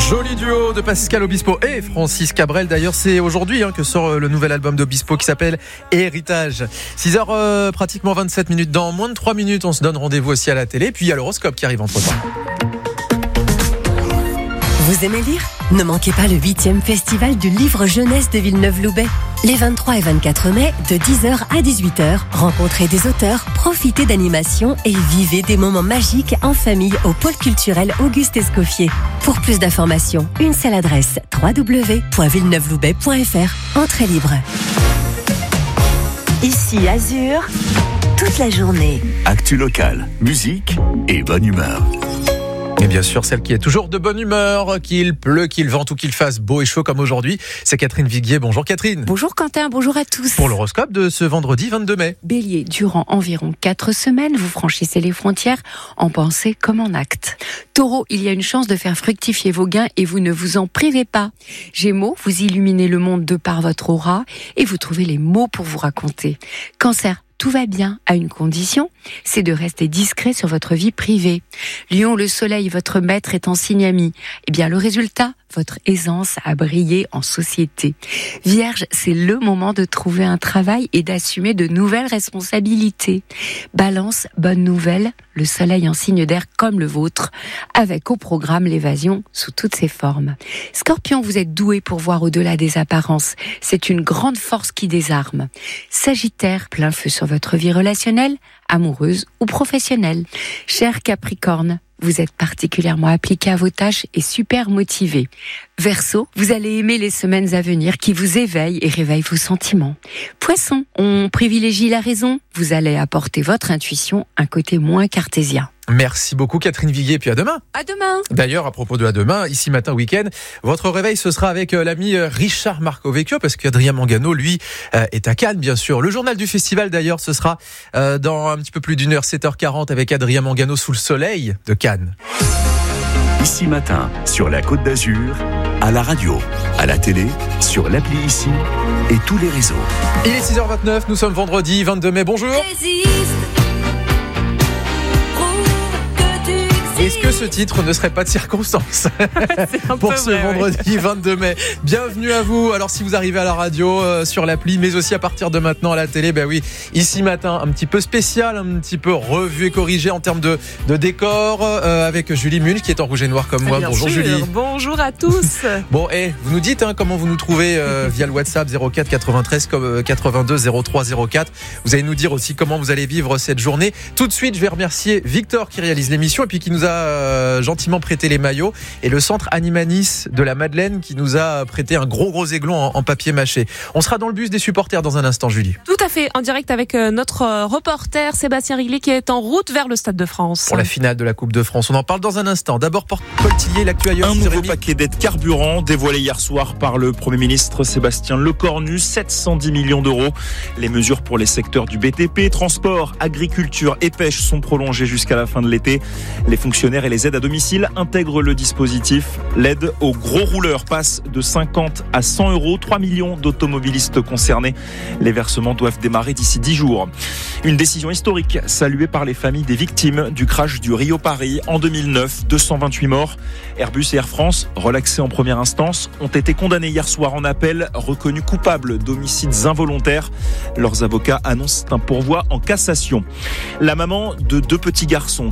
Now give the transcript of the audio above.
Joli duo de Pascal Obispo et Francis Cabrel. D'ailleurs, c'est aujourd'hui que sort le nouvel album d'Obispo qui s'appelle Héritage. 6h pratiquement 27 minutes. Dans moins de 3 minutes, on se donne rendez-vous aussi à la télé. Puis il y a l'horoscope qui arrive entre-temps. Vous aimez lire ? Ne manquez pas le 8e festival du livre jeunesse de Villeneuve-Loubet. Les 23 et 24 mai, de 10h à 18h, rencontrez des auteurs, profitez d'animations et vivez des moments magiques en famille au pôle culturel Auguste Escoffier. Pour plus d'informations, une seule adresse, www.villeneuveloubet.fr. Entrée libre. Ici Azur, toute la journée. Actu locale, musique et bonne humeur. Et bien sûr, celle qui est toujours de bonne humeur, qu'il pleut, qu'il vente ou qu'il fasse beau et chaud comme aujourd'hui, c'est Catherine Viguier. Bonjour Catherine. Bonjour Quentin, bonjour à tous. Pour l'horoscope de ce vendredi 22 mai. Bélier, durant environ 4 semaines, vous franchissez les frontières en pensée comme en acte. Taureau, il y a une chance de faire fructifier vos gains et vous ne vous en privez pas. Gémeaux, vous illuminez le monde de par votre aura et vous trouvez les mots pour vous raconter. Cancer, tout va bien à une condition, c'est de rester discret sur votre vie privée. Lion, le soleil, votre maître est en signe ami. Eh bien, le résultat, votre aisance à briller en société. Vierge, c'est le moment de trouver un travail et d'assumer de nouvelles responsabilités. Balance, bonne nouvelle, le soleil en signe d'air comme le vôtre, avec au programme l'évasion sous toutes ses formes. Scorpion, vous êtes doué pour voir au-delà des apparences. C'est une grande force qui désarme. Sagittaire, plein feu sur votre vie relationnelle, amoureuse ou professionnelle. Cher Capricorne, vous êtes particulièrement appliqué à vos tâches et super motivé. Verseau, vous allez aimer les semaines à venir qui vous éveillent et réveillent vos sentiments. Poisson, on privilégie la raison. Vous allez apporter votre intuition un côté moins cartésien. Merci beaucoup Catherine Viguier, puis à demain. À demain. D'ailleurs, à propos de à demain, ici matin week-end, votre réveil ce sera avec l'ami Richard Marcovecchio, parce qu'Adrien Mangano, lui, est à Cannes, bien sûr. Le journal du festival, d'ailleurs, ce sera dans un petit peu plus d'une heure, 7h40, avec Adrien Mangano sous le soleil de Cannes. Ici matin, sur la Côte d'Azur, à la radio, à la télé, sur l'appli Ici et tous les réseaux. Il est 6h29, nous sommes vendredi 22 mai, bonjour. Est-ce que ce titre ne serait pas de circonstance pour ce vendredi 22 mai? Bienvenue à vous. Alors si vous arrivez à la radio, sur l'appli, mais aussi à partir de maintenant à la télé, ben oui, ici matin, un petit peu spécial, un petit peu revu et corrigé en termes de décor, avec Julie Munch qui est en rouge et noir comme moi. Bien bonjour sûr. Julie. Bonjour à tous. Bon, vous nous dites comment vous nous trouvez via le WhatsApp 04 93 82 03 04. Vous allez nous dire aussi comment vous allez vivre cette journée. Tout de suite, je vais remercier Victor qui réalise l'émission et puis qui nous a gentiment prêté les maillots, et le centre Animanis de la Madeleine qui nous a prêté un gros aiglon en papier mâché. On sera dans le bus des supporters dans un instant, Julie. Tout à fait, en direct avec notre reporter Sébastien Riglet qui est en route vers le Stade de France. Pour la finale de la Coupe de France. On en parle dans un instant. D'abord, Paul Tillier, l'actu ailleurs. Un nouveau paquet d'aides carburant dévoilé hier soir par le Premier ministre Sébastien Lecornu, 710 millions d'euros. Les mesures pour les secteurs du BTP, transport, agriculture et pêche sont prolongées jusqu'à la fin de l'été. Les fonctionnaires et les aides à domicile intègrent le dispositif. L'aide aux gros rouleurs passe de 50 à 100 euros. 3 millions d'automobilistes concernés. Les versements doivent démarrer d'ici 10 jours. Une décision historique saluée par les familles des victimes du crash du Rio-Paris en 2009. 228 morts. Airbus et Air France, relaxés en première instance, ont été condamnés hier soir en appel, reconnus coupables d'homicides involontaires. Leurs avocats annoncent un pourvoi en cassation. La maman de 2 petits garçons